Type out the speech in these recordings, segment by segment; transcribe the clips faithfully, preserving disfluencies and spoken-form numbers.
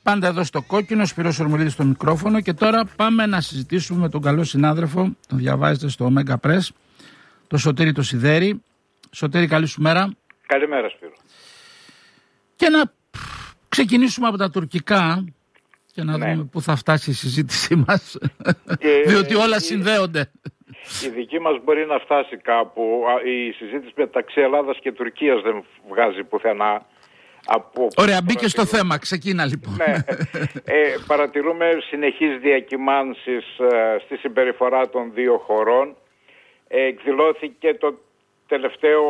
Πάντα εδώ στο κόκκινο, Σπυρός Ορμουλίδης στο μικρόφωνο. Και τώρα πάμε να συζητήσουμε με τον καλό συνάδελφο, τον διαβάζετε στο Omega Press, τον Σωτήρη το Σιδέρη. Σωτήρη, καλή σου μέρα. Καλημέρα, Σπύρο. Και να ξεκινήσουμε από τα τουρκικά και να ναι. δούμε πού θα φτάσει η συζήτησή μας, ε, διότι όλα η, συνδέονται. Η δική μας μπορεί να φτάσει κάπου. Η συζήτηση μεταξύ Ελλάδας και Τουρκίας δεν βγάζει πουθενά. Από Ωραία, μπήκε στο θέμα. Ξεκίνα λοιπόν. Ναι, ε, παρατηρούμε συνεχείς διακυμάνσεις ε, στη συμπεριφορά των δύο χωρών. Ε, εκδηλώθηκε το τελευταίο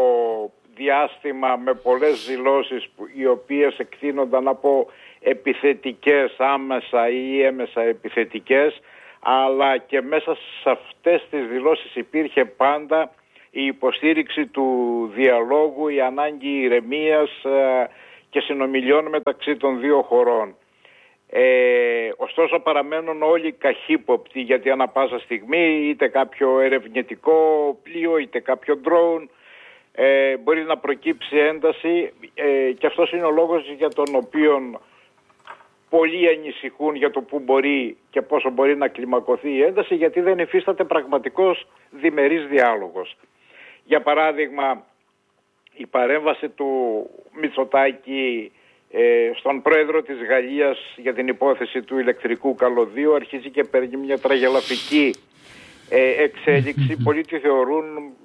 διάστημα με πολλές δηλώσεις που, οι οποίες εκτείνονταν από επιθετικές άμεσα ή έμεσα επιθετικές, αλλά και μέσα σε αυτές τις δηλώσεις υπήρχε πάντα η υποστήριξη του διαλόγου, η ανάγκη ηρεμίας ε, και συνομιλιών μεταξύ των δύο χωρών. Ε, ωστόσο παραμένουν όλοι καχύποπτοι, γιατί ανά πάσα στιγμή είτε κάποιο ερευνητικό πλοίο είτε κάποιο drone ε, μπορεί να προκύψει ένταση ε, και αυτός είναι ο λόγος για τον οποίο πολλοί ανησυχούν για το πού μπορεί και πόσο μπορεί να κλιμακωθεί η ένταση, γιατί δεν υφίσταται πραγματικός διμερής διάλογος. Για παράδειγμα, η παρέμβαση του Μητσοτάκη ε, στον πρόεδρο της Γαλλίας για την υπόθεση του ηλεκτρικού καλωδίου αρχίζει και παίρνει μια τραγελαφική ε, εξέλιξη. Πολλοί τη θεωρούν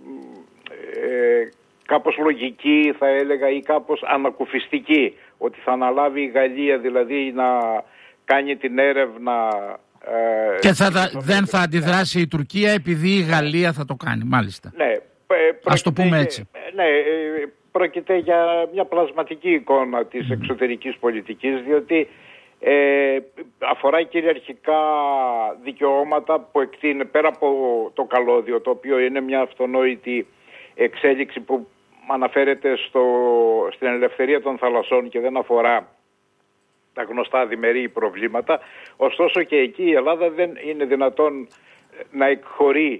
ε, κάπως λογική, θα έλεγα, ή κάπως ανακουφιστική, ότι θα αναλάβει η Γαλλία δηλαδή να κάνει την έρευνα. Ε, και θα, θα, δεν θα αντιδράσει η Τουρκία επειδή η Γαλλία θα το κάνει, μάλιστα. Ναι. Ας το πούμε έτσι. Ναι, πρόκειται για μια πλασματική εικόνα της εξωτερικής πολιτικής, διότι ε, αφορά κυριαρχικά δικαιώματα που εκτείνει πέρα από το καλώδιο, το οποίο είναι μια αυτονόητη εξέλιξη που αναφέρεται στο, στην ελευθερία των θαλασσών και δεν αφορά τα γνωστά διμερεί προβλήματα. Ωστόσο και εκεί η Ελλάδα δεν είναι δυνατόν να εκχωρεί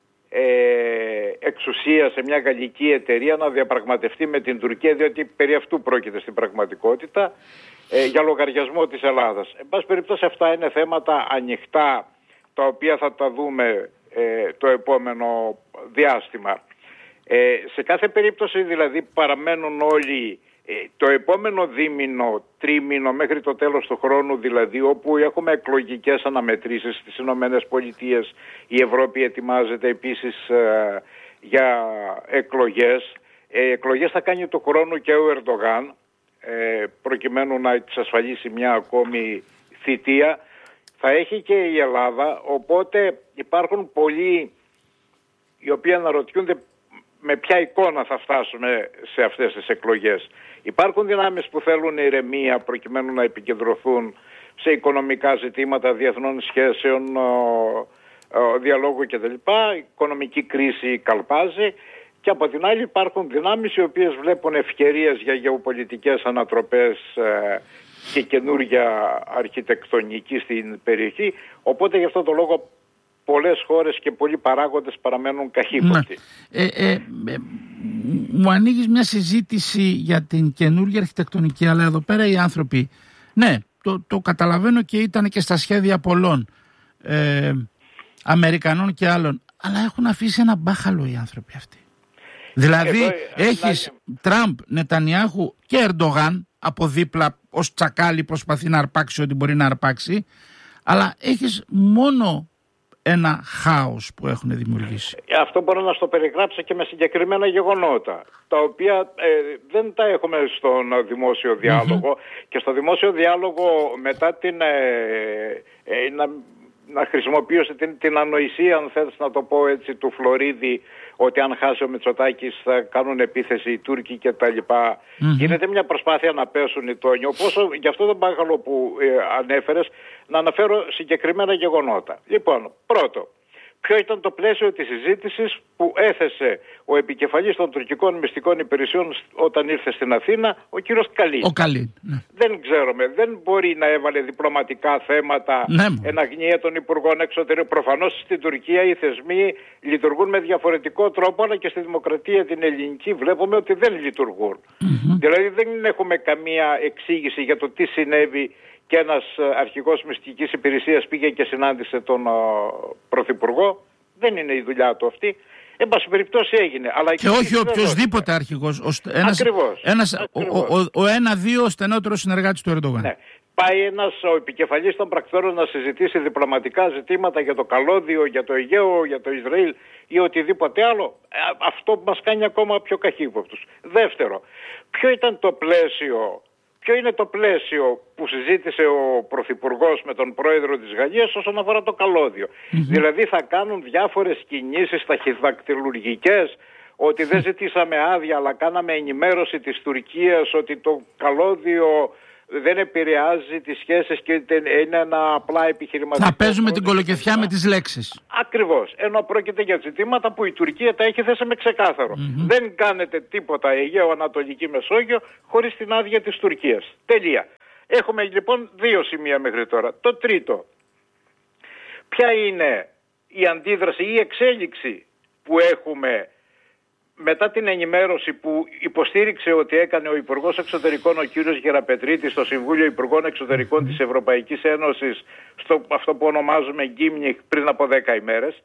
Ε, εξουσία σε μια γαλλική εταιρεία να διαπραγματευτεί με την Τουρκία, διότι περί αυτού πρόκειται στην πραγματικότητα ε, για λογαριασμό της Ελλάδας. Εν πάση περιπτώσει αυτά είναι θέματα ανοιχτά, τα οποία θα τα δούμε ε, το επόμενο διάστημα. Ε, σε κάθε περίπτωση δηλαδή παραμένουν όλοι ε, το επόμενο δίμηνο, τρίμηνο μέχρι το τέλος του χρόνου δηλαδή, όπου έχουμε εκλογικές αναμετρήσεις στις Ηνωμένες Πολιτείες, η Ευρώπη ετοιμάζεται επίσης ε, για εκλογές. Ε, εκλογές θα κάνει του χρόνου και ο Ερντογάν ε, προκειμένου να εξασφαλίσει μια ακόμη θητεία. Θα έχει και η Ελλάδα, οπότε υπάρχουν πολλοί οι οποίοι αναρωτιούνται με ποια εικόνα θα φτάσουμε σε αυτές τις εκλογές. Υπάρχουν δυνάμεις που θέλουν ηρεμία προκειμένου να επικεντρωθούν σε οικονομικά ζητήματα διεθνών σχέσεων, ο, ο, διαλόγου κτλ. Η οικονομική κρίση καλπάζει, και από την άλλη υπάρχουν δυνάμεις οι οποίες βλέπουν ευκαιρίες για γεωπολιτικές ανατροπές ε, και καινούργια αρχιτεκτονική στην περιοχή. Οπότε γι' αυτό το λόγο πολλές χώρες και πολλοί παράγοντες παραμένουν καχύποπτοι. Ναι. Ε, ε, ε, μου ανοίγεις μια συζήτηση για την καινούργια αρχιτεκτονική, αλλά εδώ πέρα οι άνθρωποι, ναι, το, το καταλαβαίνω και ήταν και στα σχέδια πολλών ε, Αμερικανών και άλλων, αλλά έχουν αφήσει ένα μπάχαλο οι άνθρωποι αυτοί. Δηλαδή εδώ, έχεις να... Τραμπ, Νετανιάχου και Ερντογάν από δίπλα ως τσακάλι προσπαθεί να αρπάξει ό,τι μπορεί να αρπάξει, αλλά έχεις μόνο ένα χάος που έχουν δημιουργήσει. Αυτό μπορώ να στο περιγράψω και με συγκεκριμένα γεγονότα, τα οποία ε, δεν τα έχουμε στον δημόσιο διάλογο. Mm-hmm. Και στο δημόσιο διάλογο μετά την ε, ε, να, να χρησιμοποιήσω την, την ανοησία, αν θέλεις να το πω έτσι, του Φλωρίδη, ότι αν χάσει ο Μητσοτάκης θα κάνουν επίθεση οι Τούρκοι και τα λοιπά. Mm-hmm. Γίνεται μια προσπάθεια να πέσουν οι τόνοι. Οπότε γι' αυτό τον μπάχαλο που ε, ανέφερες, να αναφέρω συγκεκριμένα γεγονότα. Λοιπόν, πρώτο, ποιο ήταν το πλαίσιο της συζήτησης που έθεσε ο επικεφαλής των τουρκικών μυστικών υπηρεσιών όταν ήρθε στην Αθήνα, ο κύριος Καλίν. Ο Καλίν. Ναι. Δεν ξέρουμε, δεν μπορεί να έβαλε διπλωματικά θέματα, ναι, εν αγνία των Υπουργών Εξωτερικών. Προφανώς στην Τουρκία οι θεσμοί λειτουργούν με διαφορετικό τρόπο, αλλά και στη δημοκρατία την ελληνική βλέπουμε ότι δεν λειτουργούν. Mm-hmm. Δηλαδή δεν έχουμε καμία εξήγηση για το τι συνέβη και ένας αρχηγός μυστικής υπηρεσίας πήγε και συνάντησε τον uh, Πρωθυπουργό. Δεν είναι η δουλειά του αυτή. Εν πάση περιπτώσει έγινε. Αλλά και όχι οποιοδήποτε αρχηγός. Ένας, ακριβώς. Ένας, ακριβώς. Ο, ο, ο ένα-δύο στενότερος συνεργάτης του Ερντογάν. Ναι. Πάει ένας ο επικεφαλής των πρακτόρων να συζητήσει διπλωματικά ζητήματα για το καλώδιο, για το Αιγαίο, για το Ισραήλ ή οτιδήποτε άλλο. Αυτό μας κάνει ακόμα πιο καχύποπτους. Δεύτερο, ποιο ήταν το πλαίσιο, ποιο είναι το πλαίσιο που συζήτησε ο Πρωθυπουργός με τον Πρόεδρο της Γαλλίας όσον αφορά το καλώδιο. Mm-hmm. Δηλαδή θα κάνουν διάφορες κινήσεις ταχυδακτηλουργικές, ότι δεν ζητήσαμε άδεια αλλά κάναμε ενημέρωση της Τουρκίας ότι το καλώδιο δεν επηρεάζει τις σχέσεις και είναι ένα απλά επιχειρηματικό. Θα παίζουμε την κολοκυθιά με τις λέξεις. Ακριβώς. Ενώ πρόκειται για ζητήματα που η Τουρκία τα έχει θέσει με ξεκάθαρο. Mm-hmm. Δεν κάνετε τίποτα Αιγαίο, Ανατολική Μεσόγειο χωρίς την άδεια της Τουρκίας. Τελεία. Έχουμε λοιπόν δύο σημεία μέχρι τώρα. Το τρίτο. Ποια είναι η αντίδραση ή η εξέλιξη που έχουμε μετά την ενημέρωση που υποστήριξε ότι έκανε ο Υπουργός Εξωτερικών ο κύριος Γεραπετρίτης στο Συμβούλιο Υπουργών Εξωτερικών της Ευρωπαϊκής Ένωσης, στο αυτό που ονομάζουμε Γκίμνιχ, πριν από δέκα ημέρες.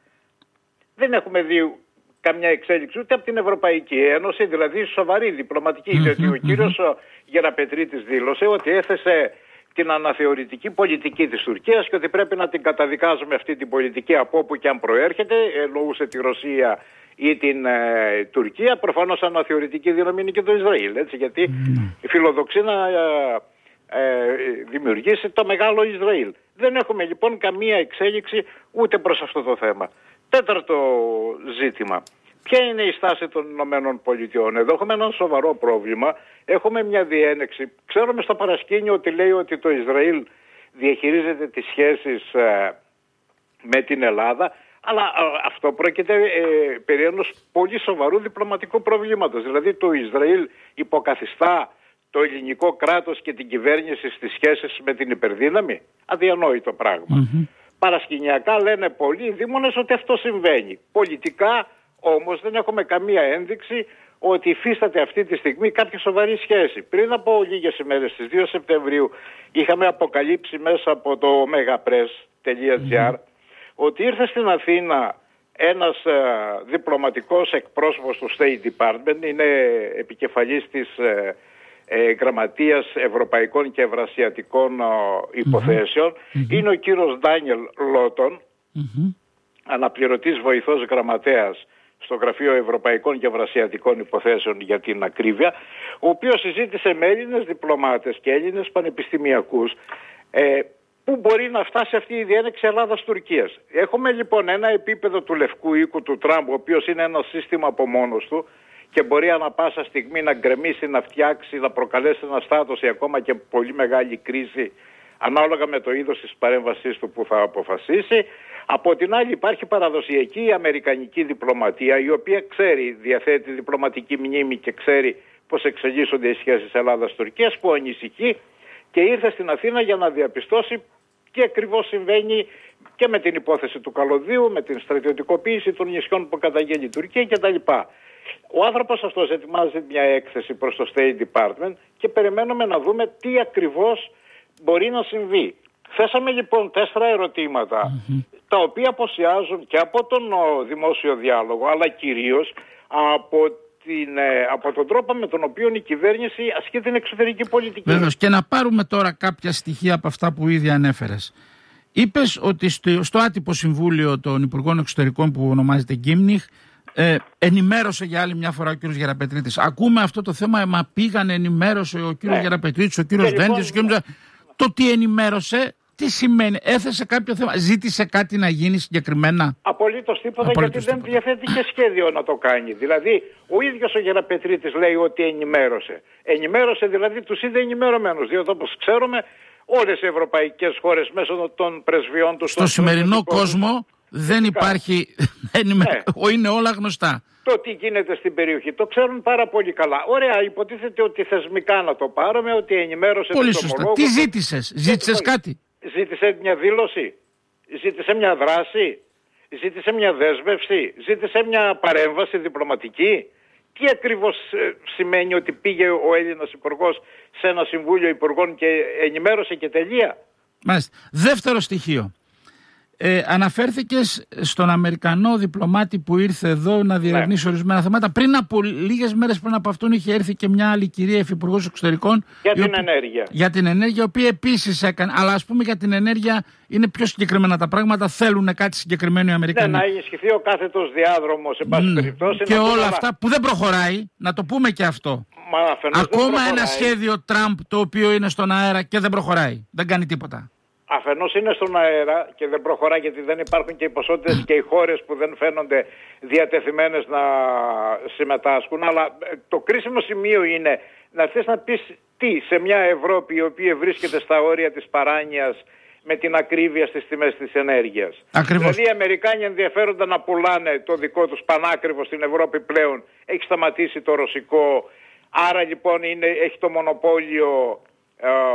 Δεν έχουμε δει καμιά εξέλιξη ούτε από την Ευρωπαϊκή Ένωση, δηλαδή σοβαρή διπλωματική, διότι ο κύριος Γεραπετρίτης δήλωσε ότι έθεσε την αναθεωρητική πολιτική της Τουρκίας και ότι πρέπει να την καταδικάζουμε αυτή την πολιτική από όπου και αν προέρχεται, εννοούσε τη Ρωσία ή την ε, Τουρκία. Προφανώς αναθεωρητική δύναμη είναι και το Ισραήλ, έτσι, γιατί mm. φιλοδοξεί να ε, ε, δημιουργήσει το μεγάλο Ισραήλ. Δεν έχουμε λοιπόν καμία εξέλιξη ούτε προς αυτό το θέμα. Τέταρτο ζήτημα. Ποια είναι η στάση των Ηνωμένων Πολιτειών? Εδώ έχουμε ένα σοβαρό πρόβλημα. Έχουμε μια διένεξη. Ξέρουμε στο παρασκήνιο ότι λέει ότι το Ισραήλ διαχειρίζεται τις σχέσεις ε, με την Ελλάδα. Αλλά α, αυτό πρόκειται ε, περί ενός πολύ σοβαρού διπλωματικού προβλήματος. Δηλαδή το Ισραήλ υποκαθιστά το ελληνικό κράτος και την κυβέρνηση στις σχέσεις με την υπερδύναμη. Αδιανόητο πράγμα. Mm-hmm. Παρασκηνιακά λένε πολλοί δήμονες ότι αυτό συμβαίνει. Πολιτικά όμως δεν έχουμε καμία ένδειξη ότι υφίσταται αυτή τη στιγμή κάποια σοβαρή σχέση. Πριν από λίγες ημέρες, στις δύο Σεπτεμβρίου, είχαμε αποκαλύψει μέσα από το megapress τελεία gr mm-hmm. ότι ήρθε στην Αθήνα ένας ε, διπλωματικός εκπρόσωπος του State Department, είναι επικεφαλής της ε, ε, Γραμματείας Ευρωπαϊκών και Ευρασιατικών ε, Υποθέσεων. Mm-hmm. Είναι ο κύριος Ντάνιελ Λότον, mm-hmm. αναπληρωτής βοηθός γραμματέας στο Γραφείο Ευρωπαϊκών και Ευρασιατικών Υποθέσεων για την ακρίβεια, ο οποίος συζήτησε με Έλληνες διπλωμάτες και Έλληνες πανεπιστημιακούς ε, πού μπορεί να φτάσει αυτή η διένεξη Ελλάδας-Τουρκίας. Έχουμε λοιπόν ένα επίπεδο του Λευκού Οίκου του Τραμπ, ο οποίος είναι ένα σύστημα από μόνος του και μπορεί ανα πάσα στιγμή να γκρεμίσει, να φτιάξει, να προκαλέσει ένα στάτος ή ακόμα και πολύ μεγάλη κρίση ανάλογα με το είδος της παρέμβασής του που θα αποφασίσει. Από την άλλη υπάρχει παραδοσιακή αμερικανική διπλωματία, η οποία ξέρει, διαθέτει διπλωματική μνήμη και ξέρει πώς εξελίσσονται οι σχέσεις Ελλάδας-Τουρκίας, που ανησυχεί και ήρθε στην Αθήνα για να διαπιστώσει τι ακριβώς συμβαίνει και με την υπόθεση του καλωδίου, με την στρατιωτικοποίηση των νησιών που καταγγέλει η Τουρκία κτλ. Ο άνθρωπος αυτός ετοιμάζει μια έκθεση προς το State Department και περιμένουμε να δούμε τι ακριβώς μπορεί να συμβεί. Θέσαμε λοιπόν τέσσερα ερωτήματα, mm-hmm. τα οποία αποσιάζουν και από τον ο, δημόσιο διάλογο, αλλά κυρίως από, την, ε, από τον τρόπο με τον οποίο η κυβέρνηση ασκεί την εξωτερική πολιτική. Βέβαιως, και να πάρουμε τώρα κάποια στοιχεία από αυτά που ήδη ανέφερες. Είπες ότι στο, στο άτυπο συμβούλιο των Υπουργών Εξωτερικών που ονομάζεται Γκίμνιχ, ε, ενημέρωσε για άλλη μια φορά ο κύριος Γεραπετρίτης. Ακούμε αυτό το θέμα, μα πήγαν, ενημέρωσε ο κύριος ναι. Γεραπετρίτης, ο κύριος Δέντης, λοιπόν, ο κύριος... Το τι ενημέρωσε, τι σημαίνει, έθεσε κάποιο θέμα, ζήτησε κάτι να γίνει συγκεκριμένα? Απολύτως τίποτα, Απολύτως γιατί τίποτα. Δεν διαθέτει και σχέδιο να το κάνει. Δηλαδή, ο ίδιος ο Γεραπετρίτης λέει ότι ενημέρωσε. Ενημέρωσε δηλαδή τους είδε ενημερωμένους, διότι όπως ξέρουμε όλες οι ευρωπαϊκές χώρες μέσω των πρεσβειών τους... Στο σημερινό κόσμο δεν υπάρχει ενημέρωση, ναι. είναι όλα γνωστά. Το τι γίνεται στην περιοχή το ξέρουν πάρα πολύ καλά. Ωραία, υποτίθεται ότι θεσμικά να το πάρουμε, ότι ενημέρωσε πολύ τον ομολόγο. Τι ζήτησες, ζήτησες κάτι? Ζήτησε μια δήλωση, ζήτησε μια δράση, ζήτησε μια δέσμευση, ζήτησε μια παρέμβαση διπλωματική. τι ακριβώς σημαίνει ότι πήγε ο Έλληνας υπουργός σε ένα συμβούλιο υπουργών και ενημέρωσε και τελεία? Μάλιστα. Δεύτερο στοιχείο. Ε, αναφέρθηκες στον Αμερικανό διπλωμάτη που ήρθε εδώ να διερευνήσει ναι. ορισμένα θέματα. Πριν από λίγες μέρες πριν από αυτόν είχε έρθει και μια άλλη κυρία υφυπουργός εξωτερικών για την οποία, ενέργεια. Για την ενέργεια, η οποία επίσης έκανε. Αλλά ας πούμε για την ενέργεια είναι πιο συγκεκριμένα τα πράγματα. Θέλουν κάτι συγκεκριμένο οι Αμερικανοί. Ναι, να ενισχυθεί ο κάθετος διάδρομος, σε πάση ναι. περιπτώσει. Και όλα αλλά... αυτά που δεν προχωράει, να το πούμε και αυτό. Μα, ακόμα ένα σχέδιο Τραμπ το οποίο είναι στον αέρα και δεν προχωράει. Δεν κάνει τίποτα. Αφενός είναι στον αέρα και δεν προχωράει γιατί δεν υπάρχουν και οι ποσότητες και οι χώρες που δεν φαίνονται διατεθειμένες να συμμετάσχουν. Αλλά το κρίσιμο σημείο είναι να θες να πεις τι σε μια Ευρώπη η οποία βρίσκεται στα όρια της παράνοιας με την ακρίβεια στις τιμές της ενέργειας. Ακριβώς. Δηλαδή οι Αμερικάνοι ενδιαφέρονται να πουλάνε το δικό τους πανάκριβο στην Ευρώπη πλέον. Έχει σταματήσει το ρωσικό. Άρα λοιπόν είναι, έχει το μονοπόλιο...